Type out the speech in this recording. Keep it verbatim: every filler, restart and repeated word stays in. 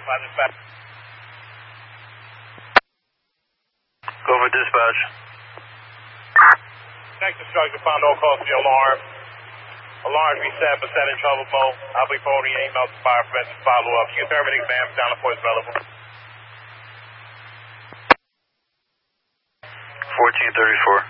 Go for dispatch. Next instructor found no cause for the alarm. Alarm reset, but set in trouble mode. I'll be forwarding an email to fire prevention follow up. You can terminate exam, down the force available. fourteen thirty-four.